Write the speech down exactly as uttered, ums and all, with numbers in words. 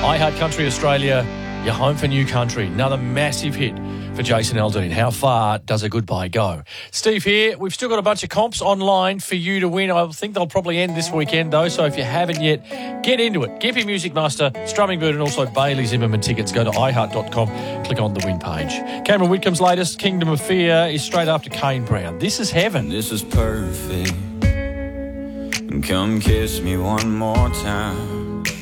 I Heart Country Australia, your home for new country. Another massive hit for Jason Aldean. How far does a goodbye go? Steve here. We've still got a bunch of comps online for you to win. I think they'll probably end this weekend, though, so if you haven't yet, get into it. Gippy Music Master, Strumming Bird, and also Bailey Zimmerman tickets. Go to i heart dot com, click on the win page. Cameron Whitcomb's latest, Kingdom of Fear, is straight after Kane Brown. This is heaven. This is perfect. Come kiss me one more time.